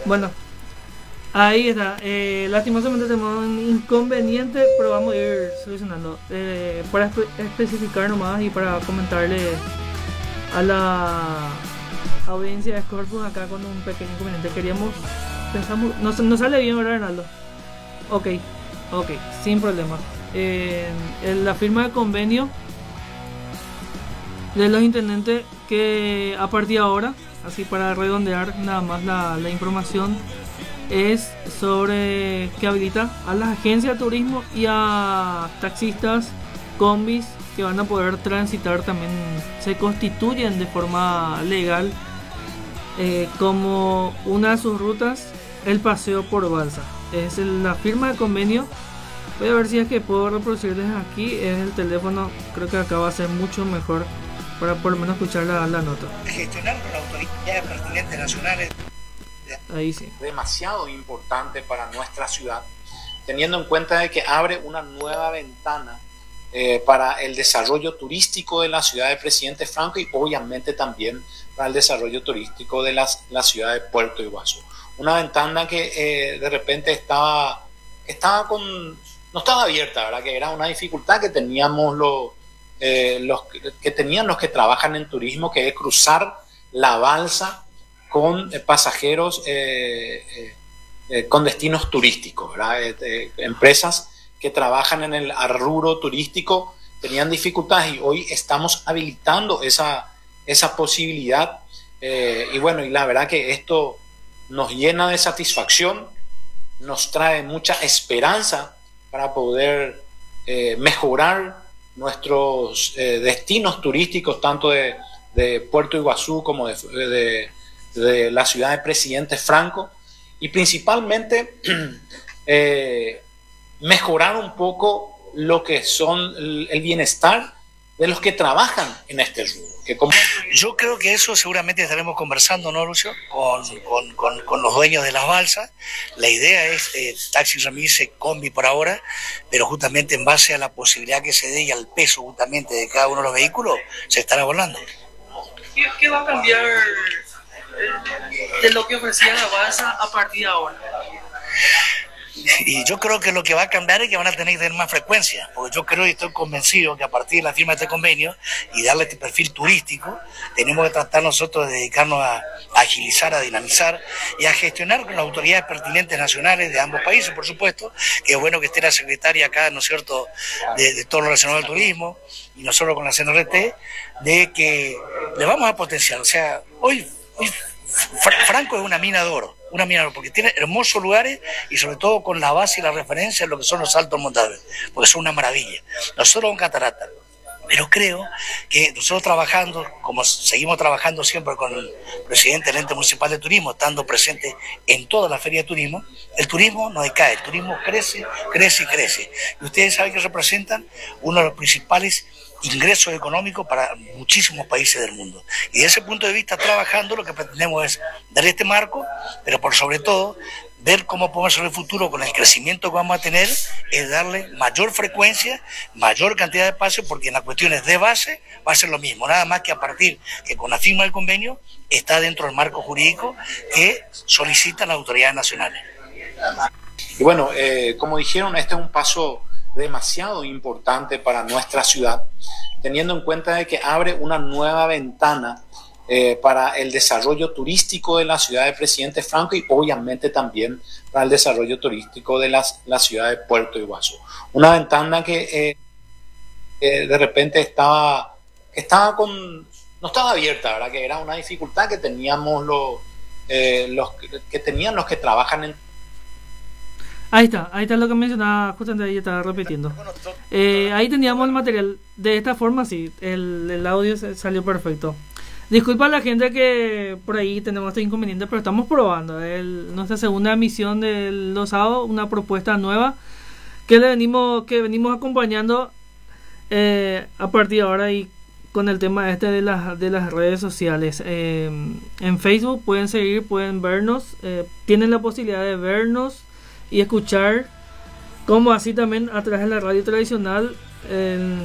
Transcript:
Bueno, ahí está. Lastimosamente tenemos un inconveniente, pero vamos a ir solucionando. Para especificar nomás y para comentarle a la audiencia de Scorpus acá con un pequeño inconveniente. Pensamos, no sale bien, ¿verdad, Arnaldo? Ok, sin problema. En la firma de convenio de los intendentes que a partir de ahora, así para redondear nada más la información, es sobre que habilita a las agencias de turismo y a taxistas, combis que van a poder transitar también, se constituyen de forma legal como una de sus rutas el paseo por balsa. Es la firma de convenio. Voy a ver si es que puedo reproducir desde aquí. Es el teléfono, creo que acá va a ser mucho mejor para por lo menos escuchar la nota. Gestionar con las autoridades pertinentes nacionales. Ahí sí. Demasiado importante para nuestra ciudad, teniendo en cuenta de que abre una nueva ventana para el desarrollo turístico de la ciudad de Presidente Franco y obviamente también para el desarrollo turístico de la ciudad de Puerto Iguazú. Una ventana que de repente no estaba abierta, ¿verdad? Que era una dificultad que teníamos los que trabajan en turismo, que es cruzar la balsa con pasajeros con destinos turísticos, ¿verdad? Empresas que trabajan en el rubro turístico tenían dificultades y hoy estamos habilitando esa posibilidad y bueno, y la verdad que esto nos llena de satisfacción, nos trae mucha esperanza para poder mejorar nuestros destinos turísticos, tanto de Puerto Iguazú como de la ciudad de Presidente Franco, y principalmente mejorar un poco lo que son el bienestar de los que trabajan en este rubro. Yo creo que eso seguramente estaremos conversando, ¿no, Lucio? Con los dueños de las balsas. La idea es taxi, remise, combi por ahora, pero justamente en base a la posibilidad que se dé y al peso justamente de cada uno de los vehículos, se estará volando. ¿Qué va a cambiar de lo que ofrecía la balsa a partir de ahora? Y yo creo que lo que va a cambiar es que van a tener que tener más frecuencia, porque yo creo y estoy convencido que a partir de la firma de este convenio y darle este perfil turístico, tenemos que tratar nosotros de dedicarnos a agilizar, a dinamizar y a gestionar con las autoridades pertinentes nacionales de ambos países, por supuesto, que es bueno que esté la secretaria acá, ¿no es cierto?, de todo lo relacionado al turismo, y nosotros con la CNRT, de que le vamos a potenciar. O sea, hoy Franco es una mina de oro, porque tiene hermosos lugares y sobre todo con la base y la referencia en lo que son los Altos Montables, porque son una maravilla. Nosotros con Catarata, pero creo que nosotros trabajando, como seguimos trabajando siempre con el presidente del ente municipal de turismo, estando presente en toda la feria de turismo, el turismo no decae, el turismo crece, crece y crece. Y ustedes saben que representan uno de los principales ingresos económicos para muchísimos países del mundo. Y desde ese punto de vista, trabajando, lo que pretendemos es dar este marco, pero por sobre todo, ver cómo podemos hacer el futuro con el crecimiento que vamos a tener, es darle mayor frecuencia, mayor cantidad de espacio, porque en las cuestiones de base va a ser lo mismo, nada más que a partir que con la firma del convenio está dentro del marco jurídico que solicitan las autoridades nacionales. Y bueno, como dijeron, este es un paso demasiado importante para nuestra ciudad, teniendo en cuenta de que abre una nueva ventana para el desarrollo turístico de la ciudad de Presidente Franco y obviamente también para el desarrollo turístico de la ciudad de Puerto Iguazú. Una ventana que de repente no estaba abierta, ¿verdad? Que era una dificultad que teníamos los que trabajan en... Ahí está lo que mencionaba, justamente ahí estaba repitiendo. Ahí teníamos el material. De esta forma, sí, el audio salió perfecto. Disculpa a la gente que por ahí tenemos este inconveniente, pero estamos probando. Nuestra segunda emisión de los sábados, una propuesta nueva que venimos acompañando a partir de ahora y con el tema de las redes sociales. En Facebook pueden seguir, pueden vernos, tienen la posibilidad de vernos y escuchar, como así también a través de la radio tradicional.